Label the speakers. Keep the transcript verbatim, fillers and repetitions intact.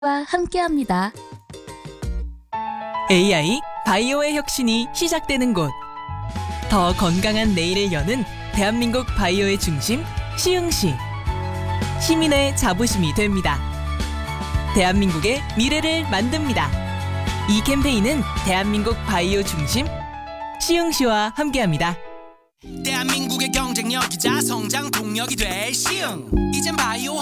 Speaker 1: 와 함께합니다.
Speaker 2: 에이아이 바이오의 혁신이 시작되는 곳. 더 건강한 내일을 여는 대한민국 바이오의 중심 시흥시. 시민의 자부심이 됩니다. 대한민국의 미래를 만듭니다. 이 캠페인은 대한민국 바이오 중심 시흥시와 함께합니다.
Speaker 3: 대한민국의 경쟁력이자 성장 동력이 될 시흥. 이젠 바이오